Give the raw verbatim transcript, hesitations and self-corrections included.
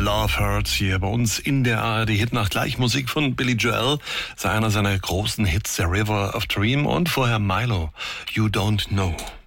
Love Hurts hier bei uns in der A R D-Hitnacht. Gleich Musik von Billy Joel, das ist einer seiner großen Hits, der River of Dream, und vorher Milo, You Don't Know.